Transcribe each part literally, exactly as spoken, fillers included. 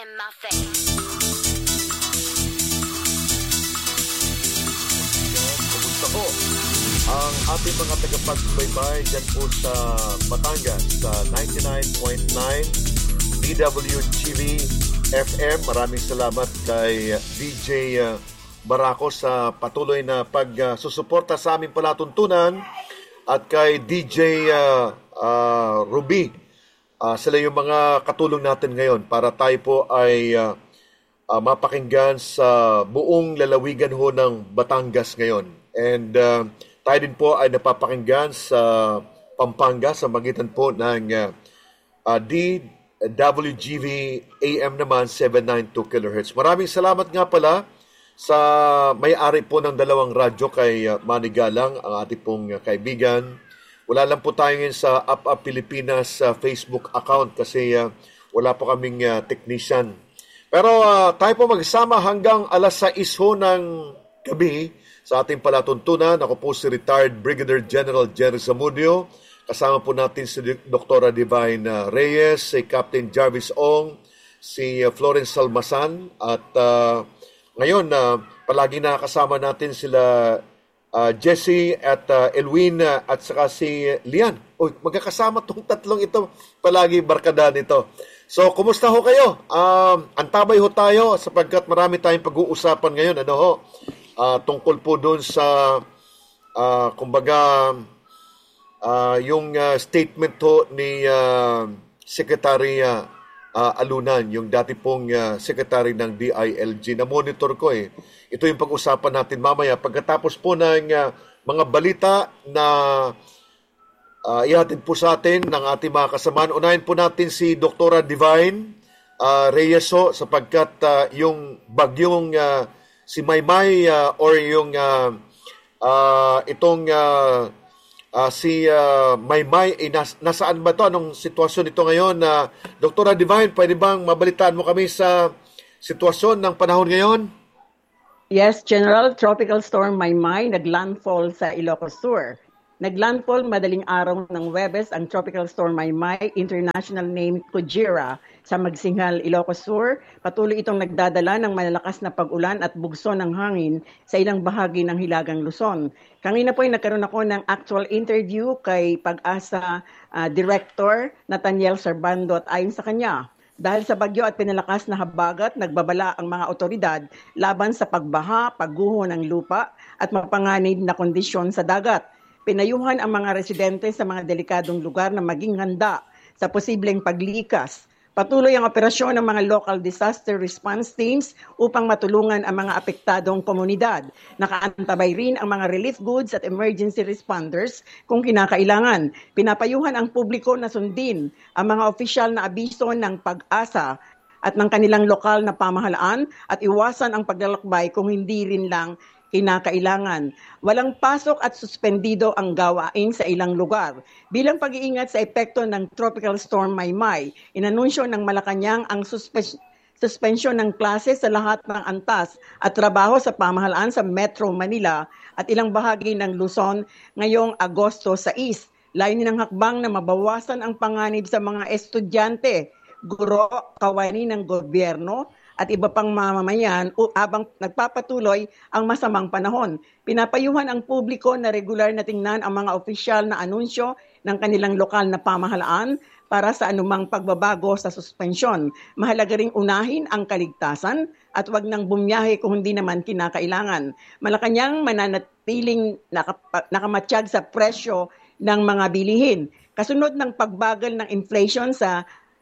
in my face. Kumusta po ang ating mga tagapagsubaybay dyan po sa Batangas sa ninety-nine point nine D W G V F M. Maraming salamat kay D J Barako sa patuloy na pagsusuporta sa aming palatuntunan at kay D J uh, uh, Ruby. Uh, sila yung mga katulong natin ngayon para tayo po ay uh, uh, mapakinggan sa buong lalawigan ho ng Batangas ngayon. And uh, tayo din po ay napapakinggan sa Pampanga sa magitan po ng uh, uh, D W G V A M naman seven ninety-two kilohertz. Maraming salamat nga pala sa may-ari po ng dalawang radyo kay uh, Manny Galang, ang ating pong uh, kaibigan. Wala lang po tayo ngayon sa Up Up Pilipinas uh, Facebook account kasi uh, wala po kaming uh, technician. Pero uh, tayo po magsama hanggang alas sais ho ng gabi sa ating palatuntunan. Ako po si retired Brigadier General Jerry Zamudio. Kasama po natin si Doktora Divine uh, Reyes, si Captain Jarvis Ong, si uh, Florence Salmasan at uh, ngayon, uh, palagi nakakasama natin sila uh, Jessie at uh, Elwin uh, at saka si Lian. Uy, magkakasama tong tatlong ito. Palagi barkada nito. So, kumusta ho kayo? Uh, antabay ho tayo sapagkat marami tayong pag-uusapan ngayon. Ano ho? Uh, tungkol po doon sa, uh, kumbaga, uh, yung uh, statement ho ni uh, Secretary uh, Uh, Alunan, yung dati pong uh, secretary ng D I L G. Na-monitor ko eh. Ito yung pag-usapan natin mamaya. Pagkatapos po ng uh, mga balita na uh, ihatid po sa atin ng ating mga kasamaan. Unahin po natin si Doktora Divine uh, Reyes ho, sapagkat uh, yung bagyong uh, si Maymay uh, or yung uh, uh, itong uh, Uh, si uh, Maymay, eh, nas- nasaan ba ito? Anong sitwasyon ito ngayon? Uh, Doktora Divine, pwede bang mabalitaan mo kami sa sitwasyon ng panahon ngayon? Yes, General. Tropical Storm Maymay naglandfall sa Ilocos Sur. Naglandfall madaling araw ng Huwebes ang Tropical Storm Maymay, international name Kujira, sa Magsinghal, Ilocos Sur. Patuloy itong nagdadala ng malalakas na pag-ulan at bugso ng hangin sa ilang bahagi ng Hilagang Luzon. Kanina po ay nagkaroon ako ng actual interview kay Pag-asa uh, Director Nathaniel Sarbando at ayon sa kanya, dahil sa bagyo at pinalakas na habagat, nagbabala ang mga otoridad laban sa pagbaha, pagguho ng lupa at mapanganib na kondisyon sa dagat. Pinayuhan ang mga residente sa mga delikadong lugar na maging handa sa posibleng paglikas. Patuloy ang operasyon ng mga local disaster response teams upang matulungan ang mga apektadong komunidad. Nakaantabay rin ang mga relief goods at emergency responders kung kinakailangan. Pinapayuhan ang publiko na sundin ang mga opisyal na abiso ng Pag-asa at ng kanilang lokal na pamahalaan at iwasan ang paglalakbay kung hindi rin lang kinakailangan. Walang pasok at suspendido ang gawain sa ilang lugar. Bilang pag-iingat sa epekto ng Tropical Storm Maymay, inanunsyo ng Malacanang ang suspe- suspensyon ng klase sa lahat ng antas at trabaho sa pamahalaan sa Metro Manila at ilang bahagi ng Luzon ngayong Agosto sais. Layunin ng hakbang na mabawasan ang panganib sa mga estudyante, guro, kawani ng gobyerno, at iba pang mamamayan habang nagpapatuloy ang masamang panahon. Pinapayuhan ang publiko na regular na tingnan ang mga opisyal na anunsyo ng kanilang lokal na pamahalaan para sa anumang pagbabago sa suspensyon. Mahalaga ring unahin ang kaligtasan at wag nang bumiyahe kung hindi naman kinakailangan. Malacanang mananatiling nakap- nakamatsyag sa presyo ng mga bilihin. Kasunod ng pagbagal ng inflation sa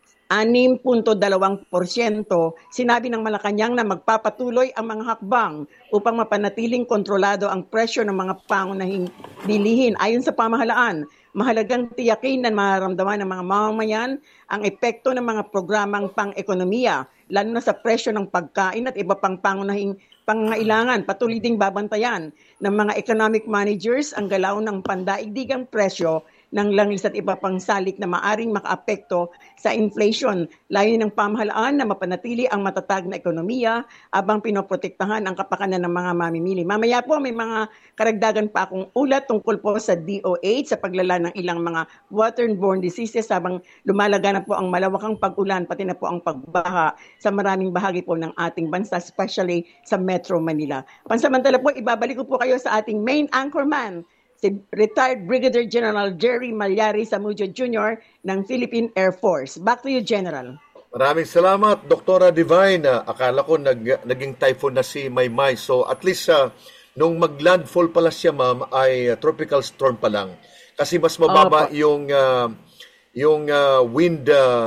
anim punto dalawang porsyento, sinabi ng Malacanang na magpapatuloy ang mga hakbang upang mapanatiling kontrolado ang presyo ng mga pangunahing bilihin. Ayon sa pamahalaan, mahalagang tiyakin na mararamdaman ng mga mamamayan ang epekto ng mga programang pang-ekonomiya, lalo na sa presyo ng pagkain at iba pang pangunahing pangangailangan. Patuloy ding babantayan ng mga economic managers ang galaw ng pandaigdigang presyo ng langis at iba pang salik na maaring makaapekto sa inflation. Layunin ng pamahalaan na mapanatili ang matatag na ekonomiya habang pinoprotektahan ang kapakanan ng mga mamimili. Mamaya po may mga karagdagan pa akong ulat tungkol po sa D O H sa paglala ng ilang mga waterborne diseases habang lumalaganap po ang malawakang pag-ulan pati na po ang pagbaha sa maraming bahagi po ng ating bansa, especially sa Metro Manila. Pansamantala po, ibabalik ko po kayo sa ating main anchorman, si retired Brigadier General Jerry Malyari Zamudio Junior ng Philippine Air Force. Back to you, General. Maraming salamat, Doktora Divine. Akala ko nag, naging typhoon na si Maymay. So at least uh, nung mag-landfall pala siya, ma'am, ay uh, tropical storm pa lang. Kasi mas mababa oh, yung uh, yung uh, wind uh,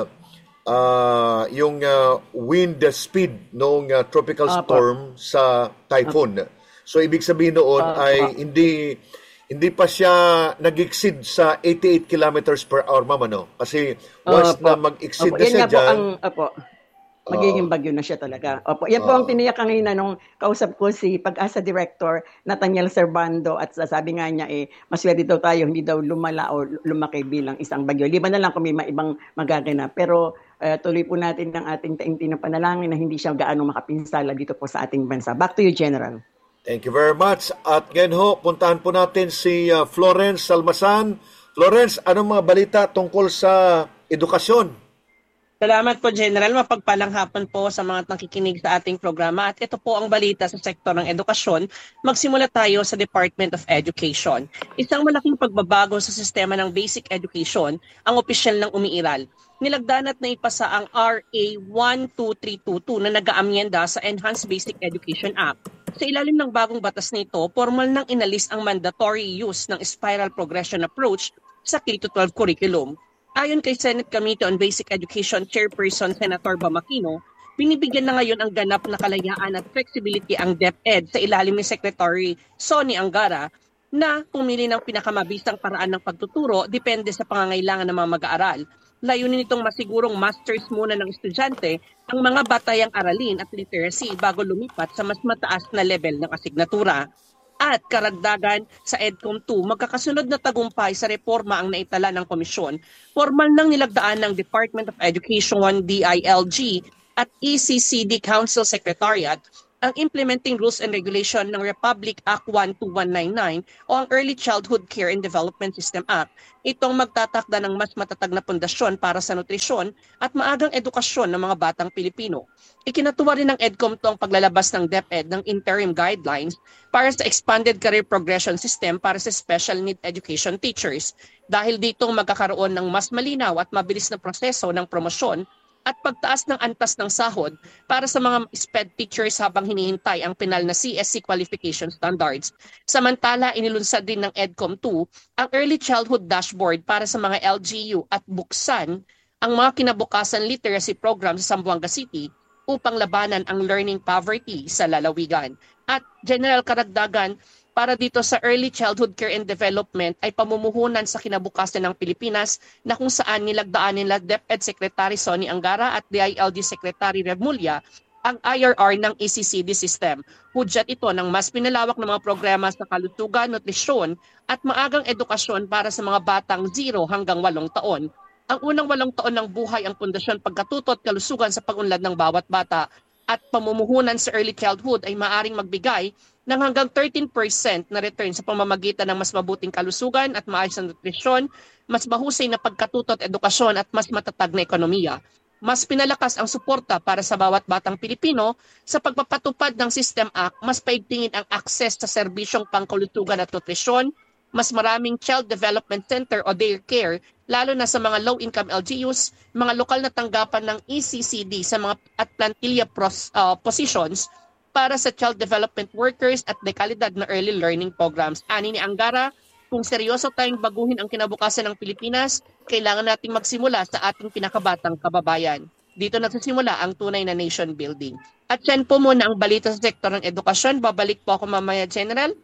uh, yung uh, wind speed ng uh, tropical oh, storm po. Sa typhoon. Oh. So ibig sabihin noon oh, ay oh. hindi hindi pa siya nag-exceed sa eighty-eight kilometers per hour, ma'am, ano? Kasi once oh, na mag-exceed oh, na siya dyan, ang, opo. Magiging bagyo na siya talaga. Opo, yan po ang tiniyak kanina nung kausap ko si Pag-asa Director Nathaniel Servando at sabi nga niya eh, maswerte daw tayo, hindi daw lumala o lumaki bilang isang bagyo. Liban na lang kung may ibang magaganap. Pero uh, tuloy po natin ng ating taimtim na panalangin na hindi siya gaano makapinsala dito po sa ating bansa. Back to you, General. Thank you very much. At ngayon ho, puntahan po natin si uh, Florence Salmasan. Florence, anong mga balita tungkol sa edukasyon? Salamat po, General. Mapagpalang hapon po sa mga nakikinig sa ating programa. At ito po ang balita sa sektor ng edukasyon. Magsimula tayo sa Department of Education. Isang malaking pagbabago sa sistema ng basic education ang opisyal ng umiiral. Nilagdan at naipasa ang R A one two three two two na nag-aamyenda sa Enhanced Basic Education Act. Sa ilalim ng bagong batas nito, formal nang inalis ang mandatory use ng spiral progression approach sa K through twelve curriculum. Ayon kay Senate Committee on Basic Education Chairperson Senator Bamakino, binibigyan na ngayon ang ganap na kalayaan at flexibility ang DepEd sa ilalim ni Secretary Sonny Angara na pumili ng pinakamabisang paraan ng pagtuturo depende sa pangangailangan ng mga mag-aaral. Layunin nitong masigurong masters muna ng estudyante ang mga batayang aralin at literacy bago lumipat sa mas mataas na level ng asignatura. At karagdagan sa EDCOM two, magkakasunod na tagumpay sa reforma ang naitala ng komisyon. Formal nang nilagdaan ng Department of Education, D I L G at E C C D Council Secretariat ang Implementing Rules and Regulation ng Republic Act one two one nine nine o ang Early Childhood Care and Development System Act. Itong magtatakda ng mas matatag na pundasyon para sa nutrisyon at maagang edukasyon ng mga batang Pilipino. Ikinatuwa rin ng EDCOM to ang paglalabas ng DepEd ng interim guidelines para sa expanded career progression system para sa special need education teachers. Dahil dito magkakaroon ng mas malinaw at mabilis na proseso ng promosyon at pagtaas ng antas ng sahod para sa mga S P E D teachers habang hinihintay ang pinal na C S C qualification standards. Samantala, inilunsad din ng EDCOM two ang Early Childhood Dashboard para sa mga L G U at buksan ang mga kinabukasan literacy program sa Zamboanga City upang labanan ang learning poverty sa lalawigan. At General Karagdagan, para dito sa Early Childhood Care and Development ay pamumuhunan sa kinabukasan ng Pilipinas na kung saan nilagdaan nila DepEd Secretary Sonny Angara at D I L G Secretary Rev Mulya ang I R R ng E C C D system. Hudyat ito ng mas pinalawak na mga programa sa kalusugan, nutrisyon at maagang edukasyon para sa mga batang zero hanggang walong taon. Ang unang walong taon ng buhay ang pundasyon pagkatuto at kalusugan sa pag-unlad ng bawat bata at pamumuhunan sa early childhood ay maaring magbigay ng hanggang thirteen percent na return sa pamamagitan ng mas mabuting kalusugan at maayos na nutrisyon, mas mahusay na pagkatuto at edukasyon at mas matatag na ekonomiya. Mas pinalakas ang suporta para sa bawat batang Pilipino sa pagpapatupad ng System Act, mas paigtingin ang access sa serbisyong pangkalusugan at nutrisyon, mas maraming Child Development Center o daycare, lalo na sa mga low-income L G Us, mga lokal na tanggapan ng E C C D sa mga at plantilla pros, uh, positions para sa child development workers at dekalidad na early learning programs. Ani ni Angara, kung seryoso tayong baguhin ang kinabukasan ng Pilipinas, kailangan nating magsimula sa ating pinakabatang kababayan. Dito nagsisimula ang tunay na nation building. At yan po muna ang balita sa sektor ng edukasyon. Babalik po ako mamaya, General.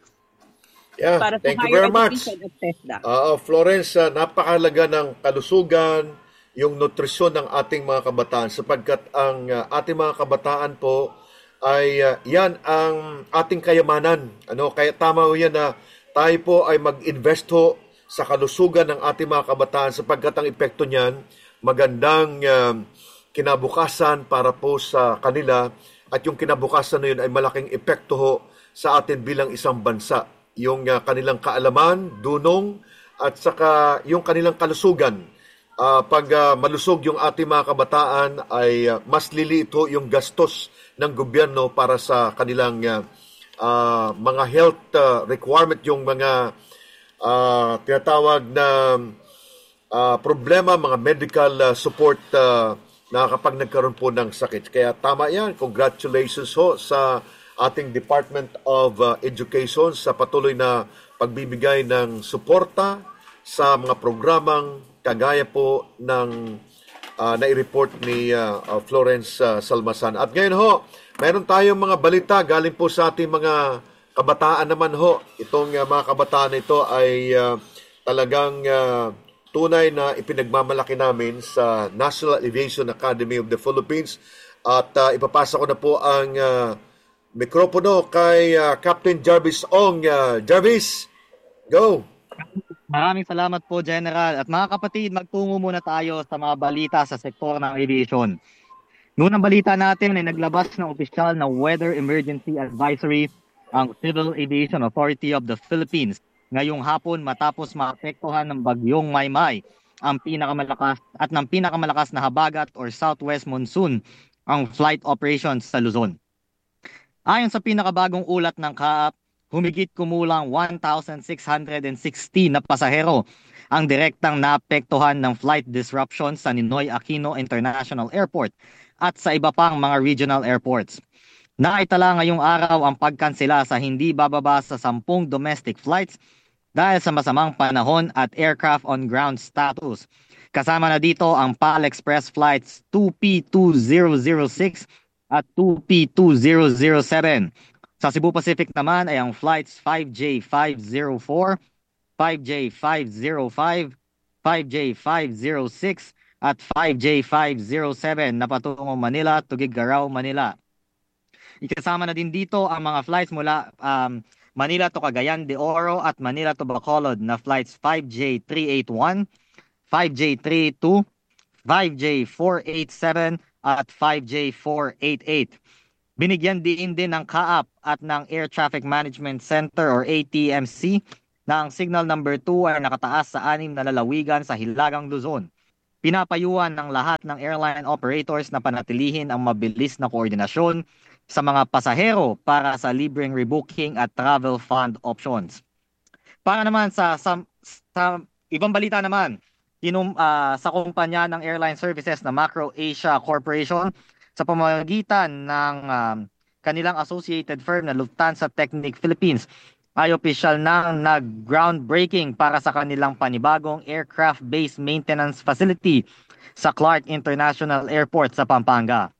Yeah, para thank you very much. Uh, Florence, uh, napakalaga ng kalusugan, yung nutrisyon ng ating mga kabataan sapagkat ang uh, ating mga kabataan po ay uh, yan ang ating kayamanan. Ano, kaya tama ho yan na tayo po ay mag-invest ho sa kalusugan ng ating mga kabataan sapagkat ang epekto niyan magandang uh, kinabukasan para po sa kanila at yung kinabukasan na yun ay malaking epekto ho sa atin bilang isang bansa. Yung uh, kanilang kaalaman, dunong at saka yung kanilang kalusugan. Uh, pag uh, malusog yung ating mga kabataan ay uh, mas lilito yung gastos ng gobyerno para sa kanilang uh, uh, mga health uh, requirement, yung mga uh, tinatawag na uh, problema, mga medical uh, support uh, na kapag nagkaroon po ng sakit. Kaya tama yan. Congratulations ho sa ating Department of uh, Education sa patuloy na pagbibigay ng suporta sa mga programang kagaya po ng uh, nai-report ni uh, uh, Florence uh, Salmasan. At ngayon ho, mayroon tayong mga balita galing po sa ating mga kabataan naman ho. Itong uh, mga kabataan ito ay uh, talagang uh, tunay na ipinagmamalaki namin sa National Aviation Academy of the Philippines. At uh, ipapasa ko na po ang uh, mikropono kay uh, Captain Jarvis Ong. Uh, Jarvis, go! Maraming salamat po, General. At mga kapatid, magtungo muna tayo sa mga balita sa sektor ng aviation. Noon ang balita natin ay naglabas ng opisyal na Weather Emergency Advisory ang Civil Aviation Authority of the Philippines ngayong hapon matapos maapektuhan ng bagyong Maymay ang pinakamalakas at ng pinakamalakas na habagat or southwest monsoon ang flight operations sa Luzon. Ayon sa pinakabagong ulat ng C A A P, humigit kumulang one thousand six hundred sixty na pasahero ang direktang naapektuhan ng flight disruption sa Ninoy Aquino International Airport at sa iba pang mga regional airports. Naitala ngayong araw ang pagkansela sa hindi bababa sa sampung domestic flights dahil sa masamang panahon at aircraft on ground status. Kasama na dito ang P A L Express flights two P two thousand six at two P two thousand seven. Sa Cebu Pacific naman ay ang flights five J five oh four, five J five oh five, five J five oh six at five J five oh seven na patungong Manila, Tuguegarao, Manila. Ikasama na din dito ang mga flights mula um, Manila to Cagayan de Oro at Manila to Bacolod na flights five J three eighty-one, five J three eighty-two, five J four eighty-seven at five J four eighty-eight. Binigyan din din ng C A A P at ng Air Traffic Management Center or A T M C na ang signal number two ay nakataas sa anim na lalawigan sa Hilagang Luzon. Pinapayuhan ng lahat ng airline operators na panatilihin ang mabilis na koordinasyon sa mga pasahero para sa libreng rebooking at travel fund options. Para naman sa, sa, sa ibang balita naman, inum, uh, sa kumpanya ng airline services na Macro Asia Corporation sa pamamagitan ng um, kanilang associated firm na Lufthansa Technic Philippines ay opisyal nang nag-groundbreaking para sa kanilang panibagong aircraft-based maintenance facility sa Clark International Airport sa Pampanga.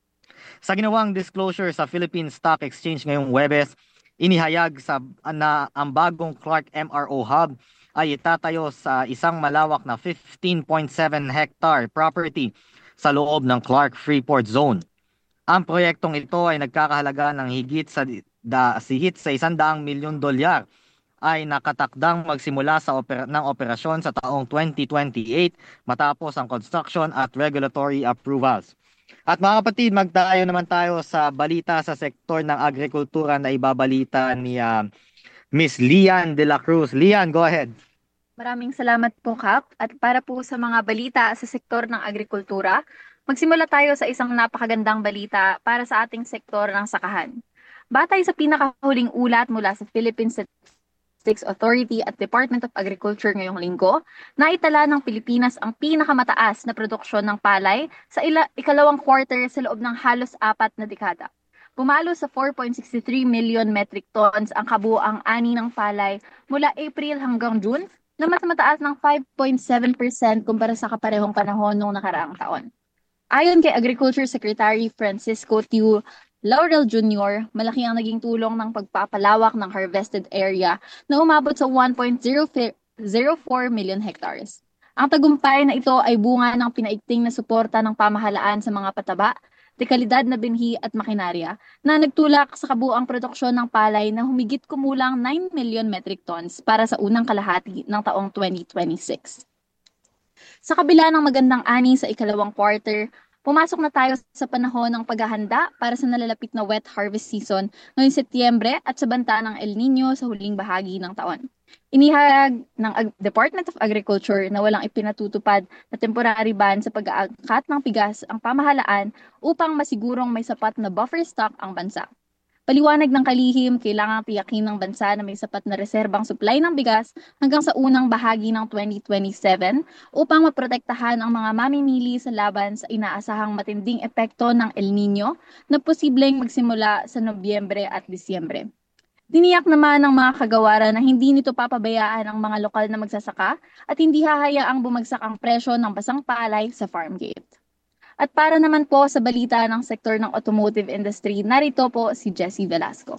Sa ginawang disclosure sa Philippine Stock Exchange ngayong Huwebes, inihayag sa, na ang bagong Clark M R O Hub ay itatayo sa isang malawak na fifteen point seven hectare property sa loob ng Clark Freeport Zone. Ang proyektong ito ay nagkakahalaga ng higit sa da, higit sa isandaang milyon dolyar ay nakatakdang magsimula sa opera, ng operasyon sa taong twenty twenty-eight matapos ang construction at regulatory approvals. At mga kapatid, magtayo naman tayo sa balita sa sektor ng agrikultura na ibabalita ni uh, Miss Lian de la Cruz. Lian, go ahead. Maraming salamat po, Kap. At para po sa mga balita sa sektor ng agrikultura, magsimula tayo sa isang napakagandang balita para sa ating sektor ng sakahan. Batay sa pinakahuling ulat mula sa Philippine Statistics Authority at Department of Agriculture ngayong linggo, naitala ng Pilipinas ang pinakamataas na produksyon ng palay sa ila- ikalawang quarter sa loob ng halos apat na dekada. Pumalo sa four point six three million metric tons ang kabuuang ani ng palay mula April hanggang June, na mas mataas ng five point seven percent kumpara sa kaparehong panahon noong nakaraang taon. Ayon kay Agriculture Secretary Francisco Tiu Laurel Junior, malaki ang naging tulong ng pagpapalawak ng harvested area na umabot sa one point zero four million hectares. Ang tagumpay na ito ay bunga ng pinaigting na suporta ng pamahalaan sa mga pataba, dekalidad na binhi at makinarya na nagtulak sa kabuang produksyon ng palay na humigit kumulang nine million metric tons para sa unang kalahati ng taong twenty twenty-six. Sa kabila ng magandang ani sa ikalawang quarter, pumasok na tayo sa panahon ng paghahanda para sa nalalapit na wet harvest season ngayong Setyembre at sa banta ng El Nino sa huling bahagi ng taon. Inihayag ng Ag- Department of Agriculture na walang ipinatutupad na temporary ban sa pag-aangkat ng bigas ang pamahalaan upang masigurong may sapat na buffer stock ang bansa. Paliwanag ng kalihim, kailangang tiyakin ng bansa na may sapat na reserbang supply ng bigas hanggang sa unang bahagi ng twenty twenty-seven upang maprotektahan ang mga mamimili sa laban sa inaasahang matinding epekto ng El Nino na posibleng magsimula sa Nobyembre at Disyembre. Tiniyak naman ng mga kagawaran na hindi nito papabayaan ang mga lokal na magsasaka at hindi hahayaang bumagsak ang presyo ng basang palay sa farm gate. At para naman po sa balita ng sektor ng automotive industry, narito po si Jessie Velasco.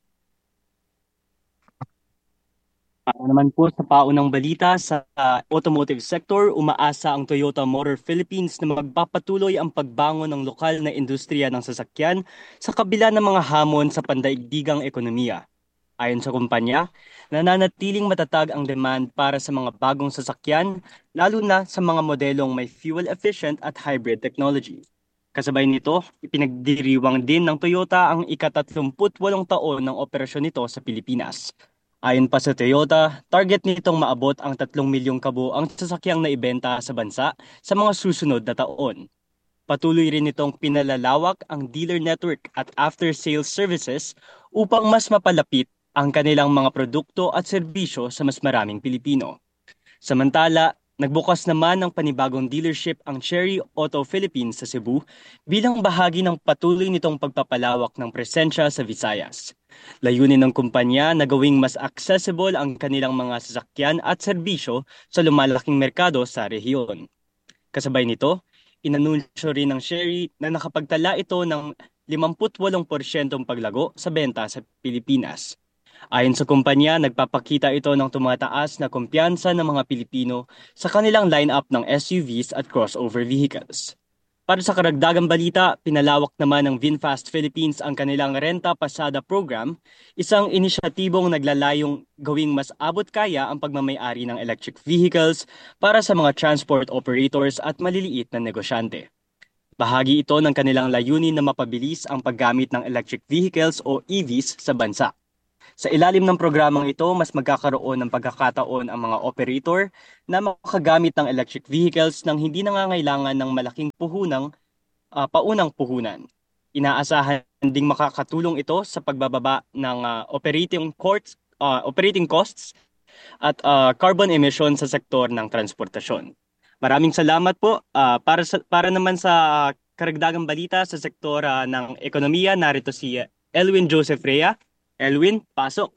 Para naman po sa paunang balita sa uh, automotive sector, umaasa ang Toyota Motor Philippines na magpapatuloy ang pagbangon ng lokal na industriya ng sasakyan sa kabila ng mga hamon sa pandaigdigang ekonomiya. Ayon sa kumpanya, nananatiling matatag ang demand para sa mga bagong sasakyan, lalo na sa mga modelong may fuel-efficient at hybrid technology. Kasabay nito, ipinagdiriwang din ng Toyota ang ikatatlumput walong taon ng operasyon nito sa Pilipinas. Ayon pa sa Toyota, target nitong maabot ang tatlong milyong kabo ang sasakyang naibenta sa bansa sa mga susunod na taon. Patuloy rin nitong pinalalawak ang dealer network at after-sales services upang mas mapalapit ang kanilang mga produkto at serbisyo sa mas maraming Pilipino. Samantala, nagbukas naman ng panibagong dealership ang Chery Auto Philippines sa Cebu bilang bahagi ng patuloy nitong pagpapalawak ng presensya sa Visayas. Layunin ng kumpanya na gawing mas accessible ang kanilang mga sasakyan at serbisyo sa lumalaking merkado sa rehiyon. Kasabay nito, inanunsyo rin ng Chery na nakapagtala ito ng fifty-eight percent paglago sa benta sa Pilipinas. Ayon sa kumpanya, nagpapakita ito ng tumataas na kumpiyansa ng mga Pilipino sa kanilang lineup ng S U Vs at crossover vehicles. Para sa karagdagang balita, pinalawak naman ng VinFast Philippines ang kanilang Renta Pasada program, isang inisyatibong naglalayong gawing mas abot kaya ang pagmamay-ari ng electric vehicles para sa mga transport operators at maliliit na negosyante. Bahagi ito ng kanilang layunin na mapabilis ang paggamit ng electric vehicles o E Vs sa bansa. Sa ilalim ng programang ito, mas magkakaroon ng pagkakataon ang mga operator na makagamit ng electric vehicles nang hindi nangangailangan ng malaking puhunang, uh, paunang puhunan. Inaasahan ding makakatulong ito sa pagbababa ng uh, operating, courts, uh, operating costs at uh, carbon emission sa sektor ng transportasyon. Maraming salamat po. Uh, para, sa, para naman sa karagdagang balita sa sektor uh, ng ekonomiya, narito si Elwin Joseph Rea. Elwin, pasok.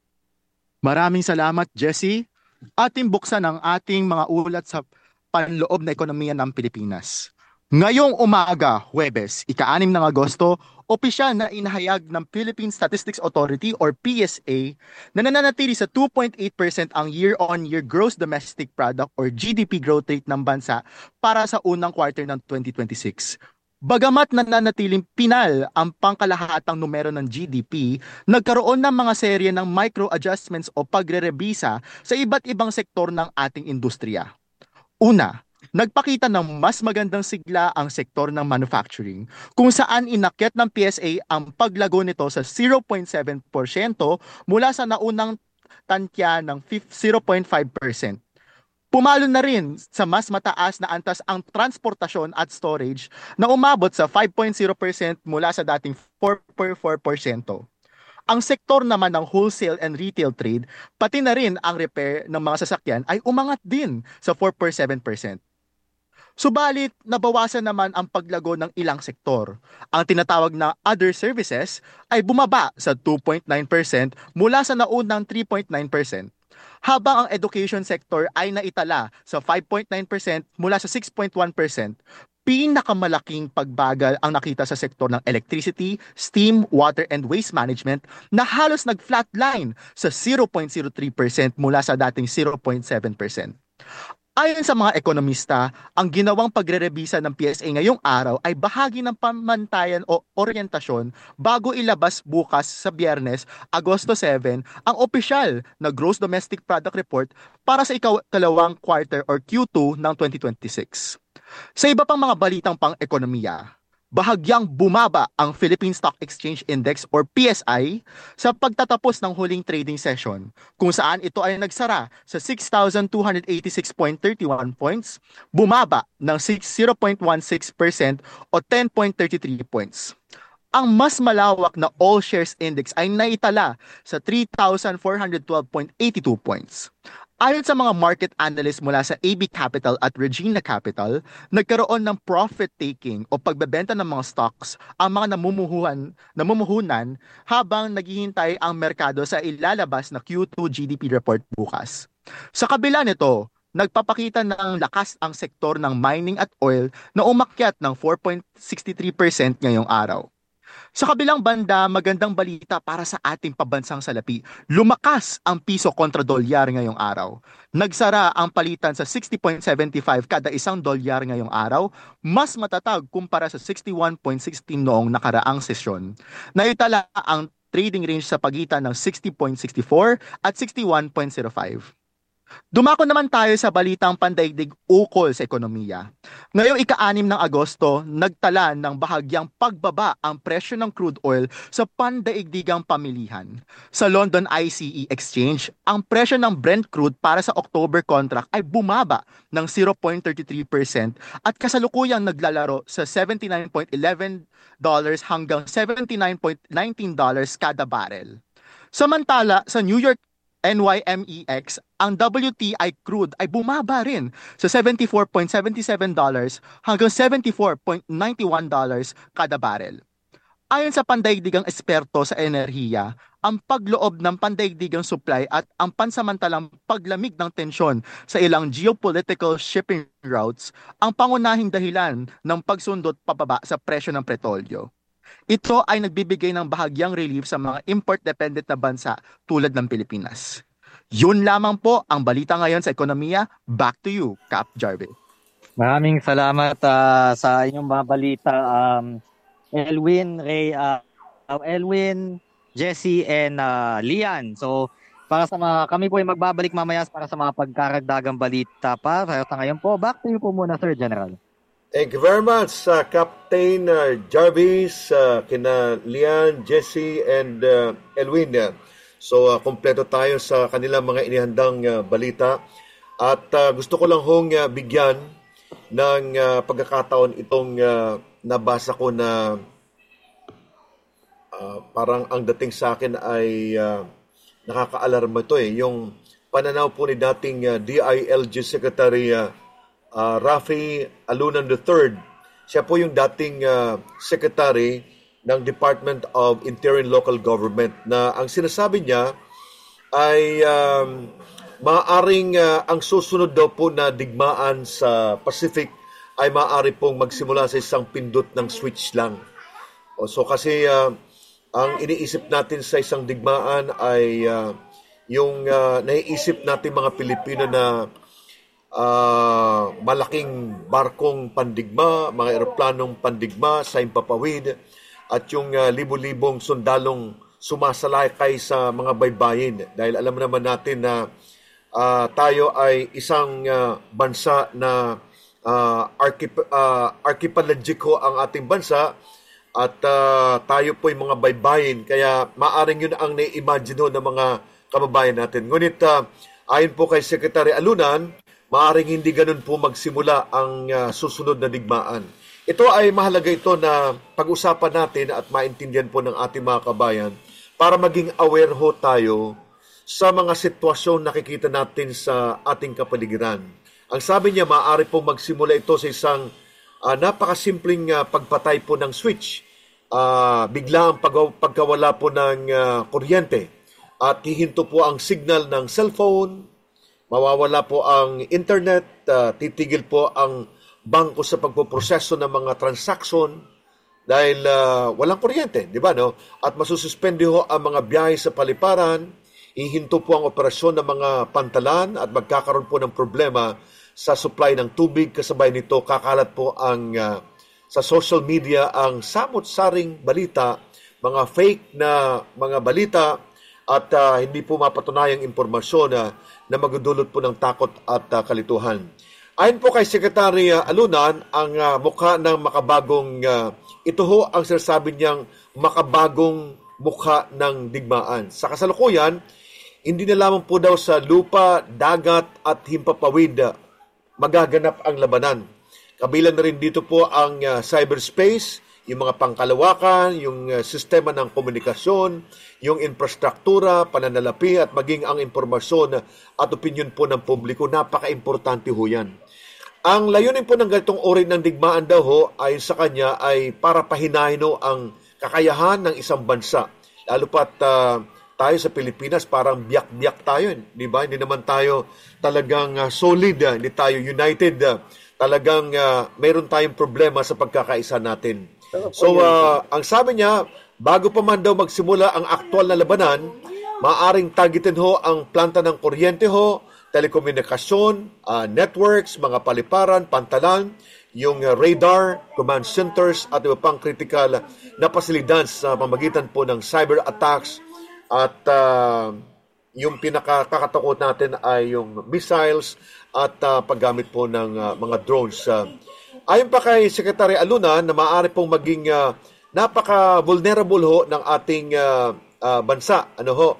Maraming salamat, Jessie. Ating buksan ang ating mga ulat sa panloob na ekonomiya ng Pilipinas. Ngayong umaga, Huwebes, ika-anim ng Agosto, opisyal na inahayag ng Philippine Statistics Authority or P S A na nananatili sa two point eight percent ang year-on-year gross domestic product or G D P growth rate ng bansa para sa unang quarter ng twenty twenty-six. Bagamat nananatiling pinal ang pangkalahatang numero ng G D P, nagkaroon ng mga serye ng micro-adjustments o pagre-rebisa sa iba't ibang sektor ng ating industriya. Una, nagpakita ng mas magandang sigla ang sektor ng manufacturing, kung saan inakyat ng P S A ang paglago nito sa zero point seven percent mula sa naunang tantya ng zero point five percent. Pumalo na rin sa mas mataas na antas ang transportasyon at storage na umabot sa five point zero percent mula sa dating four point four percent. Ang sektor naman ng wholesale and retail trade, pati na rin ang repair ng mga sasakyan ay umangat din sa four point seven percent. Subalit, nabawasan naman ang paglago ng ilang sektor. Ang tinatawag na other services ay bumaba sa two point nine percent mula sa naunang three point nine percent. Habang ang education sector ay naitala sa five point nine percent mula sa six point one percent, pinakamalaking pagbagal ang nakita sa sektor ng electricity, steam, water, and waste management na halos nag-flatline sa zero point zero three percent mula sa dating zero point seven percent. Ayon sa mga ekonomista, ang ginawang pagre-rebisa ng P S A ngayong araw ay bahagi ng pamantayan o oryentasyon bago ilabas bukas sa Biyernes, Agosto seven, ang opisyal na Gross Domestic Product Report para sa ikalawang quarter or Q two ng twenty twenty-six. Sa iba pang mga balitang pang-ekonomiya, bahagyang bumaba ang Philippine Stock Exchange Index or P S I sa pagtatapos ng huling trading session kung saan ito ay nagsara sa six thousand two hundred eighty-six point three one points, bumaba ng zero point one six percent o ten point three three points. Ang mas malawak na All Shares Index ay naitala sa three thousand four hundred twelve point eight two points. Ayon sa mga market analysts mula sa A B Capital at Regina Capital, nagkaroon ng profit-taking o pagbebenta ng mga stocks ang mga namumuhuan, namumuhunan habang naghihintay ang merkado sa ilalabas na Q two G D P report bukas. Sa kabila nito, nagpapakita ng lakas ang sektor ng mining at oil na umakyat ng four point six three percent ngayong araw. Sa kabilang banda, magandang balita para sa ating pabansang salapi. Lumakas ang piso kontra dolyar ngayong araw. Nagsara ang palitan sa sixty point seven five kada isang dolyar ngayong araw, mas matatag kumpara sa sixty-one point one six noong nakaraang sesyon. Naitala ang trading range sa pagitan ng sixty point six four at sixty-one point zero five. Dumako naman tayo sa balitang pandaigdig ukol sa ekonomiya. Ngayong ika-anim ng Agosto, nagtala ng bahagyang pagbaba ang presyo ng crude oil sa pandaigdigang pamilihan. Sa London I C E Exchange, ang presyo ng Brent crude para sa October contract ay bumaba ng zero point three three percent at kasalukuyang naglalaro sa seventy-nine point one one dollars hanggang seventy-nine point one nine dollars kada barrel. Samantala, sa New York N Y M E X, ang W T I crude ay bumaba rin sa seventy-four point seven seven dollars hanggang seventy-four point nine one dollars kada barrel. Ayon sa pandaigdigang eksperto sa enerhiya, ang pagloob ng pandaigdigang supply at ang pansamantalang paglamig ng tensyon sa ilang geopolitical shipping routes ang pangunahing dahilan ng pagsundot pababa sa presyo ng petrolyo. Ito ay nagbibigay ng bahagyang relief sa mga import-dependent na bansa tulad ng Pilipinas. Yun lamang po ang balita ngayon sa ekonomiya. Back to you, Cap Jarvis. Maraming salamat uh, sa inyong mga balita, um, Elwin, Ray, uh, Elwin, Jesse, and uh, Lian. So, para sa mga, kami po ay magbabalik mamaya para sa mga pagkaragdagang balita pa. Sa ngayon po, back to you po muna, Sir General. Thank you very much, uh, Captain uh, Jarvis, uh, kina Lian, Jesse, and uh, Elwin. So, uh, kompleto tayo sa kanilang mga inihandang uh, balita. At uh, gusto ko lang hong uh, bigyan ng uh, pagkakataon itong uh, nabasa ko na uh, parang ang dating sa akin ay uh, nakaka-alarma ito eh. Yung pananaw po ni dating uh, D I L G Secretary uh, Uh, Rafi Alunan the third. Siya po yung dating uh, Secretary ng Department of Interior and Local Government na ang sinasabi niya ay um, maaaring uh, ang susunod daw po na digmaan sa Pacific ay maaari pong magsimula sa isang pindot ng switch lang. O, so kasi uh, ang iniisip natin sa isang digmaan ay uh, yung uh, naiisip natin mga Pilipino na Uh, malaking barkong pandigma, mga eroplanong pandigma sa Himpapawid at yung uh, libo-libong sundalong sumasalakay sa mga baybayin. Dahil alam naman natin na uh, tayo ay isang uh, bansa na uh, archip- uh, archipelagico ang ating bansa at uh, tayo po ay mga baybayin. Kaya maaring yun ang na-imagine ng mga kababayan natin. Ngunit uh, ayon po kay Secretary Alunan, maaring hindi ganun po magsimula ang uh, susunod na digmaan. Ito ay mahalaga ito na pag-usapan natin at maintindihan po ng ating mga kabayan para maging aware ho tayo sa mga sitwasyon nakikita natin sa ating kapaligiran. Ang sabi niya, maaari po magsimula ito sa isang uh, napakasimpleng uh, pagpatay po ng switch. Uh, bigla ang pag- pagkawala po ng uh, kuryente at hihinto po ang signal ng cellphone, mawawala po ang internet, uh, titigil po ang bangko sa pagpoproseso ng mga transaksyon dahil uh, walang kuryente, di ba, no? At masususpende ho ang mga biyahe sa paliparan, ihinto po ang operasyon ng mga pantalan at magkakaroon po ng problema sa supply ng tubig. Kasabay nito, kakalat po ang uh, sa social media ang samot-saring balita, mga fake na mga balita at uh, hindi po mapatunayang impormasyon na, na magdudulot po ng takot at uh, kalituhan. Ayon po kay Secretary uh, Alunan, ang uh, mukha ng makabagong, uh, ito ho ang sinasabi niyang makabagong mukha ng digmaan. Sa kasalukuyan, hindi na lamang po daw sa lupa, dagat at himpapawid uh, magaganap ang labanan. Kabilang na rin dito po ang uh, cyberspace, yung mga pangkalawakan, yung uh, sistema ng komunikasyon, yung infrastruktura, pananalapi at maging ang impormasyon at opinion po ng publiko. Napaka-importante ho yan. Ang layunin po ng ganitong uri ng digmaan daw ho ay sa kanya ay para pahinahin ho ang kakayahan ng isang bansa. Lalo pat uh, tayo sa Pilipinas parang biyak-biyak tayo, di ba? Hindi naman tayo talagang uh, solid, uh, hindi tayo united. Uh, talagang uh, mayroon tayong problema sa pagkakaisa natin. So, uh, ang sabi niya, bago pa man daw magsimula ang aktual na labanan, maaring targetin ho ang planta ng kuryente ho, telekomunikasyon, uh, networks, mga paliparan, pantalan, yung uh, radar, command centers, at iba pang critical na pasilidad sa pamagitan po ng cyber attacks. At uh, yung pinakakatakot natin ay yung missiles at uh, paggamit po ng uh, mga drones. Uh, ayon pa kay Secretary Alunan na maaari pong maging uh, napaka-vulnerable ho ng ating uh, uh, bansa. Ano ho?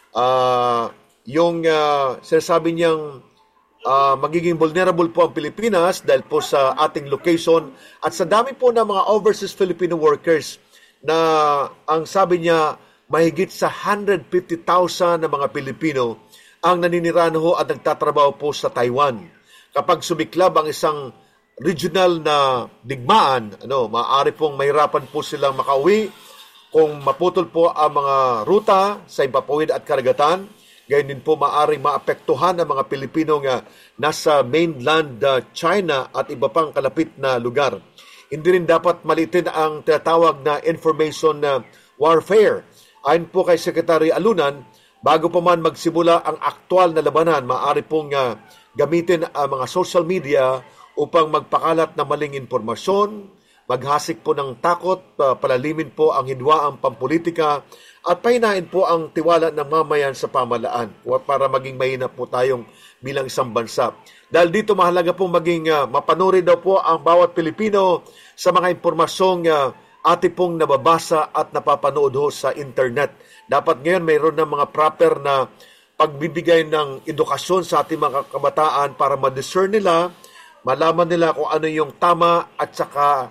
Uh, yung uh, sinasabi niyang uh, magiging vulnerable po ang Pilipinas dahil po sa ating location at sa dami po ng mga overseas Filipino workers na ang sabi niya mahigit sa one hundred fifty thousand na mga Pilipino ang naninirahan ho at nagtatrabaho po sa Taiwan. Kapag sumiklab ang isang regional na digmaan, ano, maaari pong mahirapan po silang makauwi kung maputol po ang mga ruta sa himpapawid at karagatan. Gayon din po maaari maapektuhan ang mga Pilipino nga nasa mainland uh, China at iba pang kalapit na lugar. Hindi rin dapat malitin ang tinatawag na information uh, warfare. Ayon po kay Secretary Alunan, bago pa man magsimula ang aktual na labanan, maaari pong uh, gamitin ang mga social media upang magpakalat ng maling impormasyon, maghasik po ng takot, uh, palalimin po ang hidwaang pampolitika, at pahinain po ang tiwala ng mamayan sa pamahalaan para maging mahina po tayong bilang isang bansa. Dahil dito mahalaga pong maging uh, mapanuri daw po ang bawat Pilipino sa mga impormasyong uh, ati pong nababasa at napapanood ho sa internet. Dapat ngayon mayroon ng mga proper na pagbibigay ng edukasyon sa ating mga kabataan para ma-discern nila, malaman nila kung ano yung tama at saka